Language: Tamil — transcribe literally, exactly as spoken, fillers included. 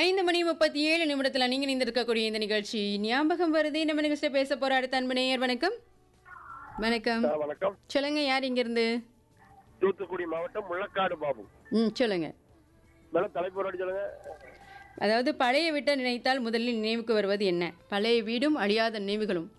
ஐந்து மணி முப்பத்தி ஏழு நிமிடத்தில் நீங்கள் இணைந்திருக்கக்கூடிய இந்த நிகழ்ச்சி ஞாபகம் வருதே. நம்ம நிகழ்ச்சியில் பேச போற அடுத்த அன்பு நேயர். வணக்கம். வணக்கம். சார், வணக்கம். சொல்லுங்க, யார் இங்கிருந்து? தூத்துக்குடி மாவட்டம் முள்ளக்காடு பாபு. ம் சொல்லுங்க. மேடம், தலைப்பு சொல்லுங்க. அதாவது பழைய வீட்டை நினைத்தால் முதலில் நினைவுக்கு வருவது என்ன? பழைய வீடும் அழியாத நினைவுகளும்.